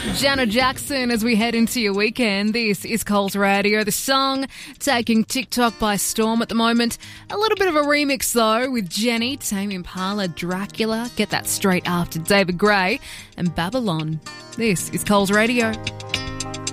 Janet Jackson as we head into your weekend. This is Coles Radio. The song taking TikTok by storm at the moment. A little bit of a remix though with Jenny, Tame Impala, Dracula. Get that straight after David Gray and Babylon. This is Coles Radio.